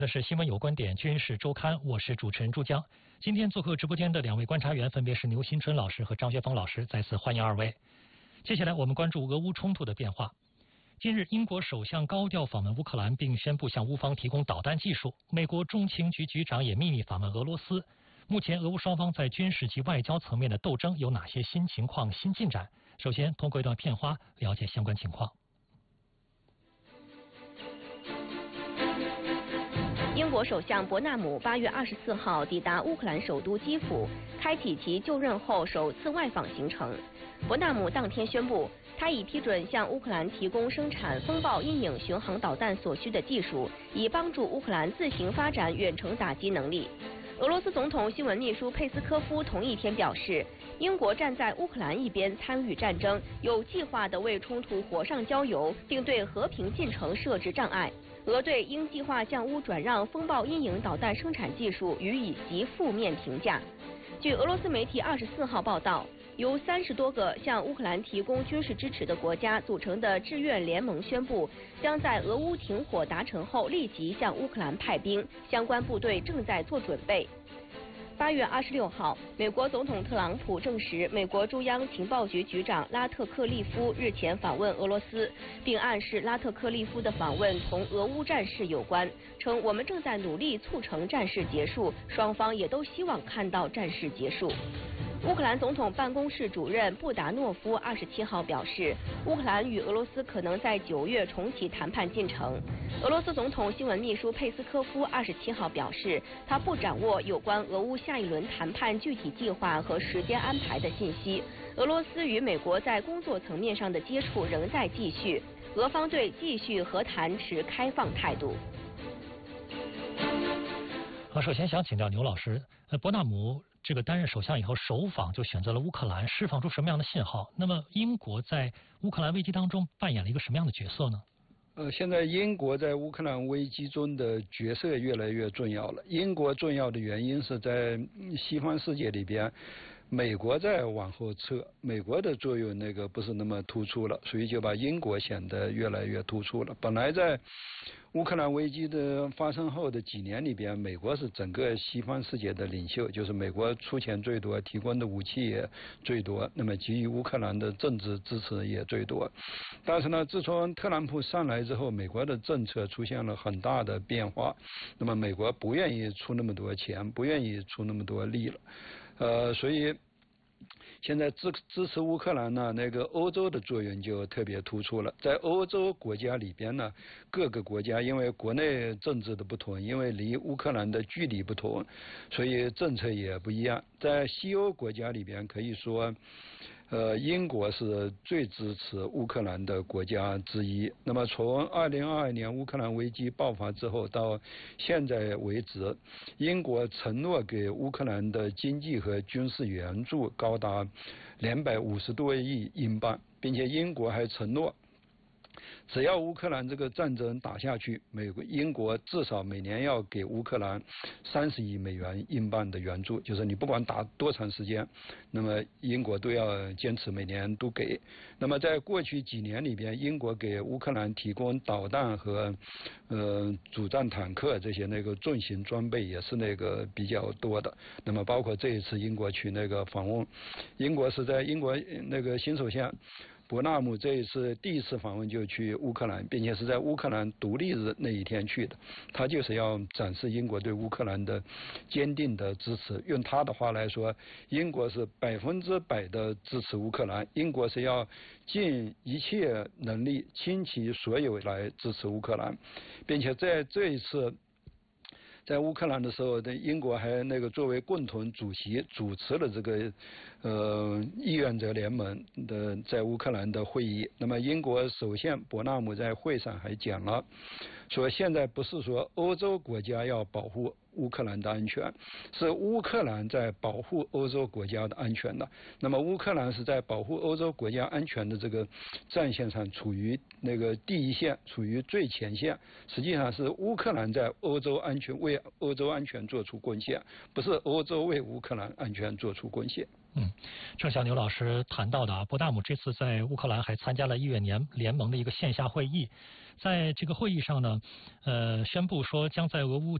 这是新闻有观点军事周刊，我是主持人朱江。今天做客直播间的两位观察员分别是牛新春老师和张学峰老师，再次欢迎二位。接下来我们关注俄乌冲突的变化。近日，英国首相高调访问乌克兰，并宣布向乌方提供导弹技术。美国中情局局长也秘密访问俄罗斯。目前，俄乌双方在军事及外交层面的斗争有哪些新情况、新进展？首先，通过一段片花了解相关情况。 英国首相伯纳姆8月24号抵达乌克兰首都基辅，开启其就任后首次外访行程。伯纳姆当天宣布，他已批准向乌克兰提供生产风暴阴影巡航导弹所需的技术，以帮助乌克兰自行发展远程打击能力。俄罗斯总统新闻秘书佩斯科夫同一天表示，英国站在乌克兰一边参与战争，有计划地为冲突火上浇油，并对和平进程设置障碍。俄对应计划向乌转让风暴阴影导弹生产技术予以极负面评价。据俄罗斯媒体24号报道，由30多个向乌克兰提供军事支持的国家组成的志愿联盟宣布，将在俄乌停火达成后立即向乌克兰派兵，相关部队正在做准备。8月26号，美国总统特朗普证实，美国中央情报局局长拉特克利夫日前访问俄罗斯，并暗示拉特克利夫的访问同俄乌战事有关，称我们正在努力促成战事结束，双方也都希望看到战事结束。乌克兰总统办公室主任布达诺夫27号表示，乌克兰与俄罗斯可能在9月重启谈判进程。俄罗斯总统新闻秘书佩斯科夫27号表示，他不掌握有关俄乌下一轮谈判具体计划和时间安排的信息。俄罗斯与美国在工作层面上的接触仍在继续，俄方对继续和谈持开放态度。 好，首先想请教牛老师，伯纳姆这个担任首相以后首访就选择了乌克兰，释放出什么样的信号？那么英国在乌克兰危机当中扮演了一个什么样的角色呢？ 现在英国在乌克兰危机中的角色越来越重要了。英国重要的原因是在西方世界里边，美国在往后撤，美国的作用不是那么突出了，所以就把英国显得越来越突出了。本来在乌克兰危机的发生后的几年里边，美国是整个西方世界的领袖，就是美国出钱最多，提供的武器也最多，那么给予乌克兰的政治支持也最多。但是呢，自从特朗普上来之后，美国的政策出现了很大的变化，那么美国不愿意出那么多钱，不愿意出那么多力了，所以现在支持乌克兰呢，欧洲的作用就特别突出了。在欧洲国家里边呢，各个国家因为国内政治的不同，因为离乌克兰的距离不同，所以政策也不一样。在西欧国家里边，可以说英国是最支持乌克兰的国家之一。那么从2022年乌克兰危机爆发之后到现在为止，英国承诺给乌克兰的经济和军事援助高达250多亿英镑，并且英国还承诺，只要乌克兰这个战争打下去，英国至少每年要给乌克兰30亿美元英镑的援助，就是你不管打多长时间，那么英国都要坚持每年都给。那么在过去几年里边，英国给乌克兰提供导弹和主战坦克这些重型装备也是比较多的。那么包括这一次英国去访问，英国是在英国新首相伯纳姆这一次第一次访问就去乌克兰，并且是在乌克兰独立日那一天去的。他就是要展示英国对乌克兰的坚定的支持。用他的话来说，英国是100%的支持乌克兰，英国是要尽一切能力倾其所有来支持乌克兰，并且在这一次在乌克兰的时候，英国还作为共同主席主持了这个议员者联盟的在乌克兰的会议。那么英国首相伯纳姆在会上还讲了，说现在不是说欧洲国家要保护乌克兰的安全，是乌克兰在保护欧洲国家的安全的。那么乌克兰是在保护欧洲国家安全的这个战线上处于那个第一线，处于最前线。实际上是乌克兰在欧洲安全为欧洲安全做出贡献，不是欧洲为乌克兰安全做出贡献。 正像牛老师谈到的博大姆这次在乌克兰还参加了1月联盟的一个线下会议，在这个会议上呢，宣布说将在俄乌